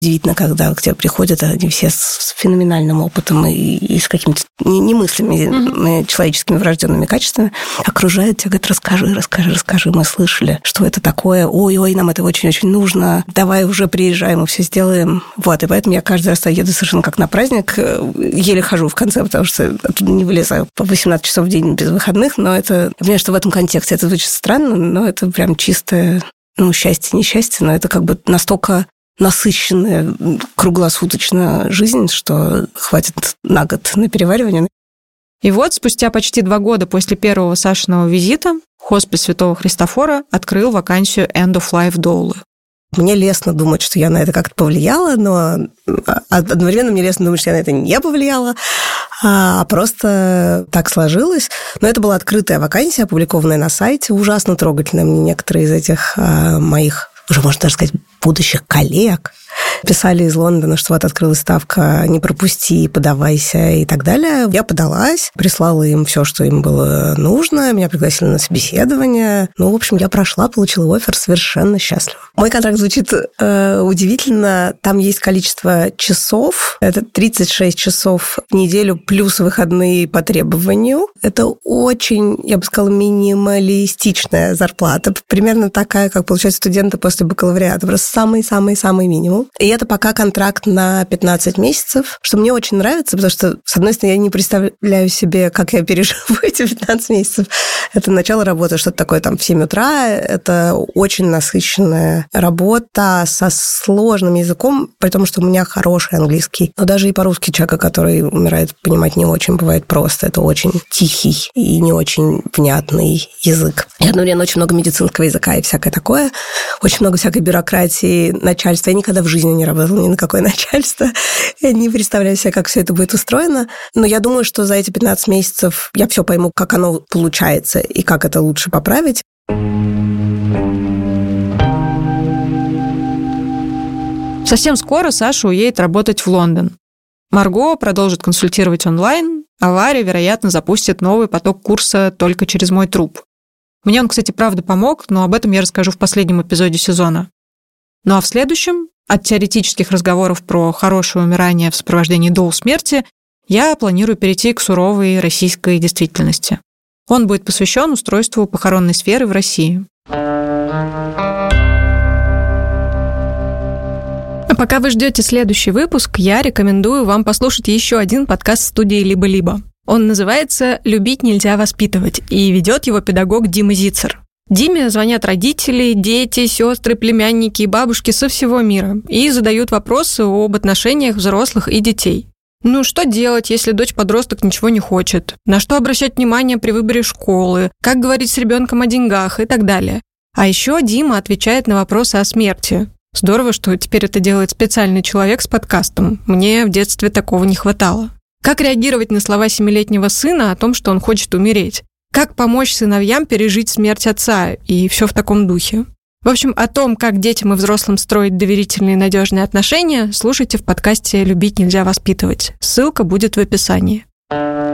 Удивительно, когда к тебе приходят, они все с феноменальным опытом и с какими-то немыслимыми человеческими врожденными качествами, окружают тебя, говорят, расскажи, мы слышали, что это такое, ой, нам это очень-очень нужно, давай уже приезжай, мы все сделаем. Вот, и поэтому я каждый раз еду совершенно как на праздник, еле хожу в конце, потому что оттуда не вылезаю по 18 часов в день без выходных, но это, я понимаю, что в этом контексте это звучит странно, но это прям чистое, счастье, несчастье, но это как бы настолько насыщенная круглосуточно жизнь, что хватит на год на переваривание. И вот спустя почти 2 года после первого Сашиного визита хоспис Святого Христофора открыл вакансию End of Life доулы. Мне лестно думать, что я на это как-то повлияла, но одновременно мне лестно думать, что я на это не повлияла, а просто так сложилось. Но это была открытая вакансия, опубликованная на сайте, ужасно трогательная. Мне некоторые из этих моих, уже можно даже сказать, будущих коллег писали из Лондона, что вот открылась ставка, не пропусти, подавайся и так далее. Я подалась, прислала им все, что им было нужно, меня пригласили на собеседование. В общем, я прошла, получила оффер, совершенно счастлива. Мой контракт звучит удивительно. Там есть количество часов. Это 36 часов в неделю плюс выходные по требованию. Это очень, я бы сказала, минималистичная зарплата. Примерно такая, как получают студенты после бакалавриата. Просто самый-самый-самый минимум. И это пока контракт на 15 месяцев, что мне очень нравится, потому что, с одной стороны, я не представляю себе, как я переживу эти 15 месяцев. Это начало работы, что-то такое там в 7 утра. Это очень насыщенная работа со сложным языком, при том, что у меня хороший английский. Но даже и по-русски человека, который умирает, понимать не очень бывает просто. Это очень тихий и не очень внятный язык. И одновременно очень много медицинского языка и всякое такое. Очень много всякой бюрократии, начальства. Я никогда в жизни не работала ни на какое начальство. Я не представляю себе, как все это будет устроено. Но я думаю, что за эти 15 месяцев я все пойму, как оно получается и как это лучше поправить. Совсем скоро Саша уедет работать в Лондон. Марго продолжит консультировать онлайн, а Варя, вероятно, запустит новый поток курса «Только через мой труп». Мне он, кстати, правда помог, но об этом я расскажу в последнем эпизоде сезона. Ну а в следующем, от теоретических разговоров про хорошее умирание в сопровождении доул смерти, я планирую перейти к суровой российской действительности. Он будет посвящен устройству похоронной сферы в России. А пока вы ждете следующий выпуск, я рекомендую вам послушать еще один подкаст студии «Либо-либо». Он называется «Любить нельзя воспитывать», и ведет его педагог Дима Зицер. Диме звонят родители, дети, сестры, племянники и бабушки со всего мира и задают вопросы об отношениях взрослых и детей. Что делать, если дочь-подросток ничего не хочет? На что обращать внимание при выборе школы? Как говорить с ребенком о деньгах и так далее? А еще Дима отвечает на вопросы о смерти. Здорово, что теперь это делает специальный человек с подкастом. Мне в детстве такого не хватало. Как реагировать на слова 7-летнего сына о том, что он хочет умереть? Как помочь сыновьям пережить смерть отца? И все в таком духе. В общем, о том, как детям и взрослым строить доверительные и надежные отношения, слушайте в подкасте «Любить нельзя воспитывать». Ссылка будет в описании.